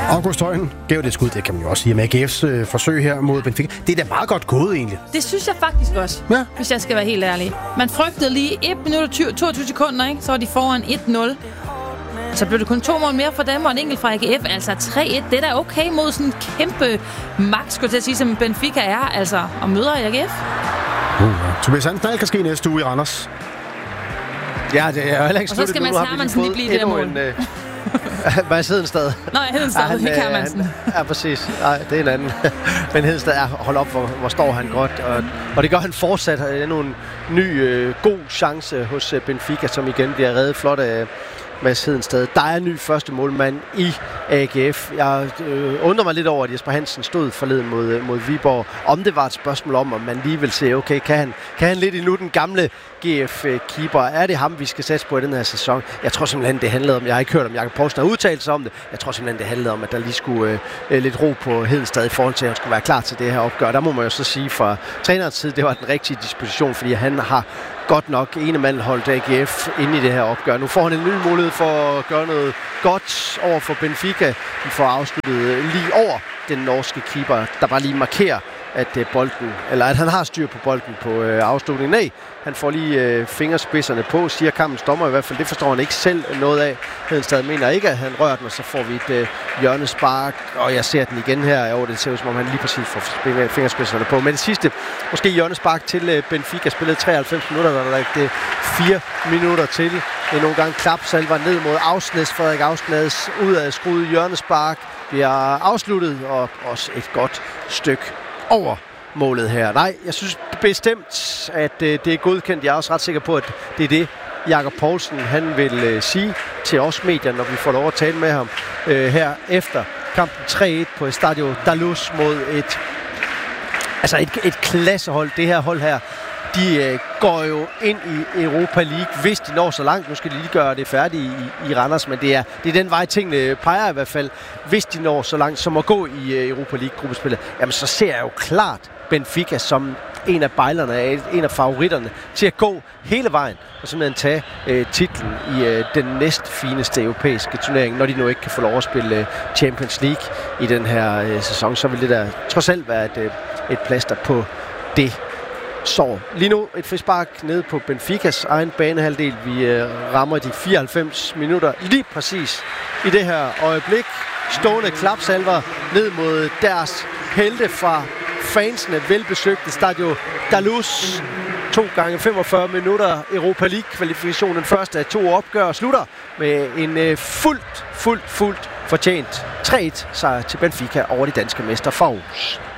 August Højen gav det skud, det kan man jo også sige, med AGF's forsøg her mod Benfica. Det er da meget godt gået, egentlig. Det synes jeg faktisk også, hvis jeg skal være helt ærlig. Man frygtede lige 1 minut og 22 sekunder, ikke? Så var de foran 1-0. Så blev det kun 2 mål mere for dem, og en enkelt fra AGF. Altså 3-1, det er da okay mod sådan en kæmpe magt, skulle jeg til at sige, som Benfica er, altså, og møder AGF. Tobias Hansen, kan ske næste uge i Randers. Ja, det er heller ikke og så skal Mads Hermansen lige blive det mål. Mads Hedenstad. Nå, Hedenstad, Nick Hermansen. Ja, præcis. Nej, det er en anden. Men Hedenstad, hold op, hvor står han godt. Og det gør han fortsat. Det er en ny god chance hos Benfica, som igen bliver reddet flot af Mads Hedenstad. Der er en ny første målmand i AGF. Jeg undrer mig lidt over, at Jesper Hansen stod forleden mod Viborg. Om det var et spørgsmål om man lige vil se, okay, kan han lidt endnu den gamle GF-keeper? Er det ham, vi skal satse på i den her sæson? Jeg tror simpelthen, det handlede om, jeg har ikke hørt om Jakob Poulsen har udtalt sig om det. Jeg tror simpelthen, det handlede om, at der lige skulle lidt ro på Hedenstad i forhold til, at han skulle være klar til det her opgør. Der må man jo så sige fra trænerens side, det var den rigtige disposition, fordi han har godt nok ene holdt AGF inde i det her opgør. Nu får han en ny mulighed for at gøre noget godt over for Benfica. De får afsluttet lige over den norske keeper, der bare lige markerer, at at han har styr på bolden på afslutningen. Nej, han får lige fingerspidserne på, siger kampens dommer i hvert fald. Det forstår han ikke selv noget af. Hedenstad mener ikke, at han rører den, og så får vi et hjørnespark, og jeg ser den igen her. Jo, det ser ud som om han lige præcis får fingerspidserne på. Men det sidste, måske hjørnespark til Benfica, spillet 93 minutter, der er lagt 4 minutter til. Det er nogle gange klapsalver ned mod Aursnes. Frederik Aursnes ud af skruet hjørnespark. Vi har afsluttet, og også et godt stykke over målet her. Nej, jeg synes bestemt, at det er godkendt. Jeg er også ret sikker på, at det er det, Jakob Poulsen han vil sige til os medier, når vi får lov at tale med ham her efter kampen 3-1 på Stadio Dalus mod et klassehold. Det her hold her, de går jo ind i Europa League, hvis de når så langt. Nu skal de lige gøre det færdigt i Randers, men det er den vej, tingene peger i hvert fald. Hvis de når så langt som at gå i Europa League-gruppespillet, jamen så ser jeg jo klart Benfica som en af bejlerne, en af favoritterne til at gå hele vejen og simpelthen tage titlen i den næstfineste europæiske turnering. Når de nu ikke kan få lov at spille Champions League i den her sæson, så vil det der trods alt være et plaster på det. Så lige nu et frispark ned på Benficas egen banehalvdel. Vi rammer de 94 minutter lige præcis i det her øjeblik. Stående klapsalver ned mod deres helte fra fansene velbesøgte Stadio Dalus. 2 gange 45 minutter Europa League-kvalifikation. Den første af 2 opgør slutter med en fuldt fortjent 3-1 sejr til Benfica over de danske mestre fra Aarhus.